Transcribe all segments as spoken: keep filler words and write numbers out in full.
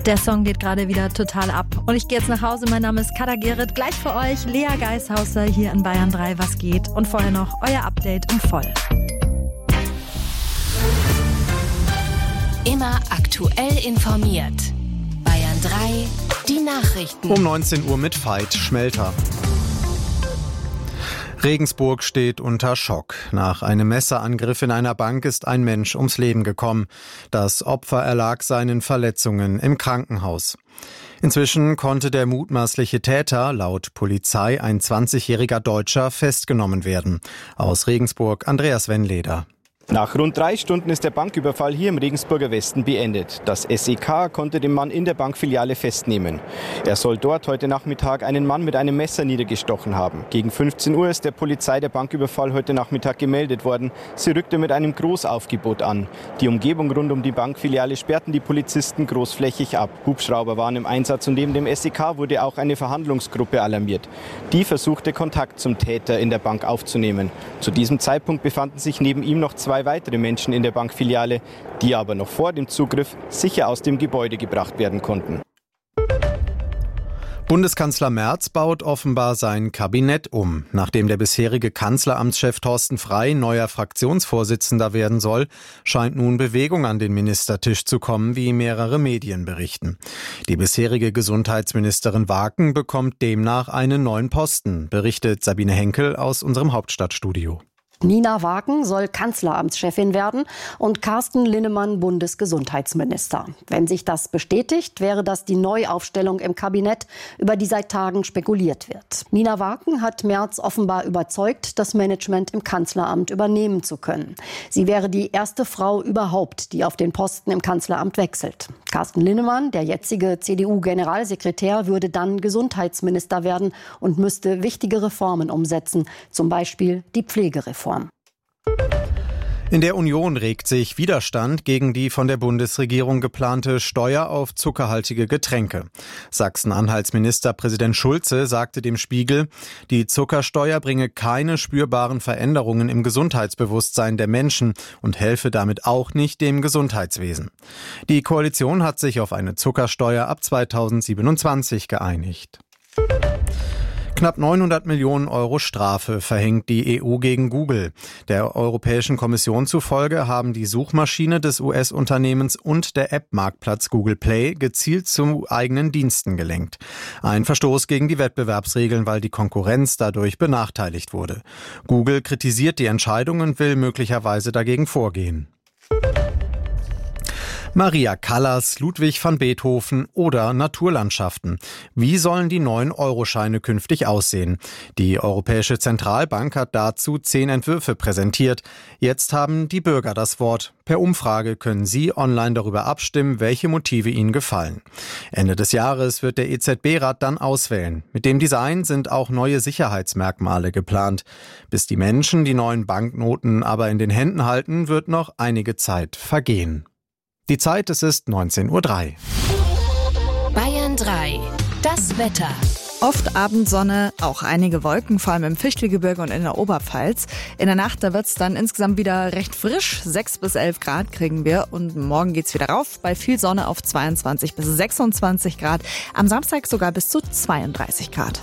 Der Song geht gerade wieder total ab. Und ich gehe jetzt nach Hause. Mein Name ist Kada Gerrit. Gleich für euch Lea Geishauser hier in Bayern drei. Was geht? Und vorher noch euer Update um voll. Immer aktuell informiert. Bayern drei, die Nachrichten. Um neunzehn Uhr mit Veit Schmelter. Regensburg steht unter Schock. Nach einem Messerangriff in einer Bank ist ein Mensch ums Leben gekommen. Das Opfer erlag seinen Verletzungen im Krankenhaus. Inzwischen konnte der mutmaßliche Täter, laut Polizei ein zwanzigjähriger Deutscher, festgenommen werden. Aus Regensburg Andreas Wennleder. Nach rund drei Stunden ist der Banküberfall hier im Regensburger Westen beendet. Das S E K konnte den Mann in der Bankfiliale festnehmen. Er soll dort heute Nachmittag einen Mann mit einem Messer niedergestochen haben. Gegen fünfzehn Uhr ist der Polizei der Banküberfall heute Nachmittag gemeldet worden. Sie rückte mit einem Großaufgebot an. Die Umgebung rund um die Bankfiliale sperrten die Polizisten großflächig ab. Hubschrauber waren im Einsatz und neben dem S E K wurde auch eine Verhandlungsgruppe alarmiert. Die versuchte, Kontakt zum Täter in der Bank aufzunehmen. Zu diesem Zeitpunkt befanden sich neben ihm noch zwei weitere Menschen in der Bankfiliale, die aber noch vor dem Zugriff sicher aus dem Gebäude gebracht werden konnten. Bundeskanzler Merz baut offenbar sein Kabinett um. Nachdem der bisherige Kanzleramtschef Thorsten Frey neuer Fraktionsvorsitzender werden soll, scheint nun Bewegung an den Ministertisch zu kommen, wie mehrere Medien berichten. Die bisherige Gesundheitsministerin Waken bekommt demnach einen neuen Posten, berichtet Sabine Henkel aus unserem Hauptstadtstudio. Nina Waken soll Kanzleramtschefin werden und Carsten Linnemann Bundesgesundheitsminister. Wenn sich das bestätigt, wäre das die Neuaufstellung im Kabinett, über die seit Tagen spekuliert wird. Nina Waken hat Merz offenbar überzeugt, das Management im Kanzleramt übernehmen zu können. Sie wäre die erste Frau überhaupt, die auf den Posten im Kanzleramt wechselt. Carsten Linnemann, der jetzige C D U-Generalsekretär, würde dann Gesundheitsminister werden und müsste wichtige Reformen umsetzen, zum Beispiel die Pflegereform. In der Union regt sich Widerstand gegen die von der Bundesregierung geplante Steuer auf zuckerhaltige Getränke. Sachsen-Anhalts Ministerpräsident Schulze sagte dem Spiegel, die Zuckersteuer bringe keine spürbaren Veränderungen im Gesundheitsbewusstsein der Menschen und helfe damit auch nicht dem Gesundheitswesen. Die Koalition hat sich auf eine Zuckersteuer ab zweitausendsiebenundzwanzig geeinigt. Knapp neunhundert Millionen Euro Strafe verhängt die E U gegen Google. Der Europäischen Kommission zufolge haben die Suchmaschine des U S-Unternehmens und der App-Marktplatz Google Play gezielt zu eigenen Diensten gelenkt. Ein Verstoß gegen die Wettbewerbsregeln, weil die Konkurrenz dadurch benachteiligt wurde. Google kritisiert die Entscheidung und will möglicherweise dagegen vorgehen. Maria Callas, Ludwig van Beethoven oder Naturlandschaften. Wie sollen die neuen Euroscheine künftig aussehen? Die Europäische Zentralbank hat dazu zehn Entwürfe präsentiert. Jetzt haben die Bürger das Wort. Per Umfrage können Sie online darüber abstimmen, welche Motive Ihnen gefallen. Ende des Jahres wird der E Z B-Rat dann auswählen. Mit dem Design sind auch neue Sicherheitsmerkmale geplant. Bis die Menschen die neuen Banknoten aber in den Händen halten, wird noch einige Zeit vergehen. Die Zeit, es ist neunzehn Uhr drei. Bayern drei, das Wetter. Oft Abendsonne, auch einige Wolken, vor allem im Fichtelgebirge und in der Oberpfalz. In der Nacht, da wird's dann insgesamt wieder recht frisch. sechs bis elf Grad kriegen wir und morgen geht's wieder rauf. Bei viel Sonne auf zweiundzwanzig bis sechsundzwanzig Grad. Am Samstag sogar bis zu zweiunddreißig Grad.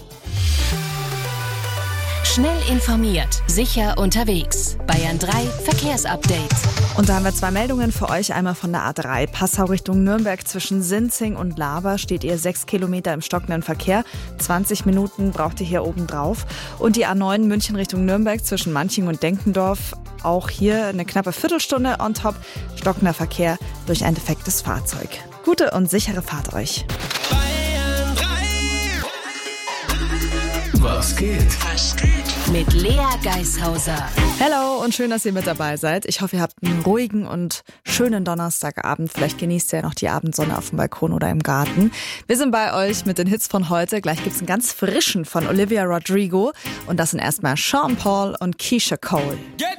Schnell informiert, sicher unterwegs. Bayern drei Verkehrsupdate. Und da haben wir zwei Meldungen für euch. Einmal von der A drei. Passau Richtung Nürnberg zwischen Sinzing und Laber steht ihr sechs Kilometer im stockenden Verkehr. zwanzig Minuten braucht ihr hier oben drauf. Und die A neun München Richtung Nürnberg zwischen Manching und Denkendorf. Auch hier eine knappe Viertelstunde on top. Stockender Verkehr durch ein defektes Fahrzeug. Gute und sichere Fahrt euch. Bayern drei. Was geht? Was geht? Mit Lea Geishauser. Hello und schön, dass ihr mit dabei seid. Ich hoffe, ihr habt einen ruhigen und schönen Donnerstagabend. Vielleicht genießt ihr ja noch die Abendsonne auf dem Balkon oder im Garten. Wir sind bei euch mit den Hits von heute. Gleich gibt's einen ganz frischen von Olivia Rodrigo. Und das sind erstmal Sean Paul und Keisha Cole. Get